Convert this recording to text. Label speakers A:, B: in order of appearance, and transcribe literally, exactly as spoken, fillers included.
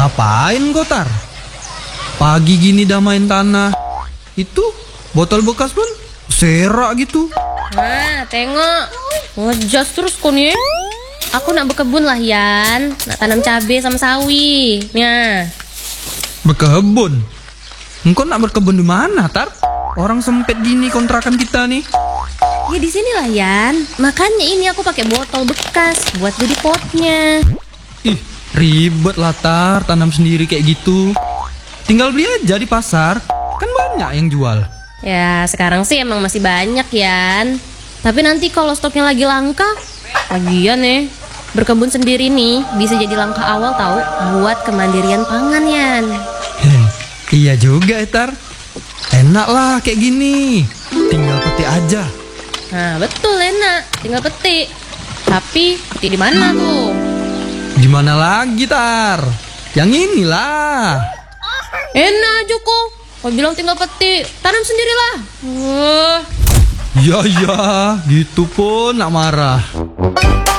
A: Ngapain kau, Tar? Pagi gini dah main tanah. Itu botol bekas pun serak gitu.
B: Nah, tengok. Ngejas terus kau nih. Aku nak berkebun lah, Yan. Nak tanam cabai sama sawi. Nih.
A: Berkebun? Engkau nak berkebun di mana, Tar? Orang sempit gini kontrakan kita nih.
B: Ya di sinilah, Yan. Makanya ini aku pakai botol bekas buat jadi potnya.
A: Ih, ribet lah, Tar, tanam sendiri kayak gitu. Tinggal beli aja di pasar. Kan banyak yang jual.
B: Ya, sekarang sih emang masih banyak, Yan. Tapi nanti kalau stoknya lagi langka, lagian nih, berkebun sendiri nih bisa jadi langkah awal tahu buat kemandirian pangan, Yan.
A: Heh, iya juga, Tar. Enak lah kayak gini. Tinggal petik aja.
B: Nah, betul, enak. Tinggal petik. Tapi petik di mana tuh?
A: Di mana lagi, Tar? Yang inilah.
B: Enak aja kok. Kau bilang tinggal petik, tanam sendirilah. Uh.
A: Ya ya, gitu pun nak marah.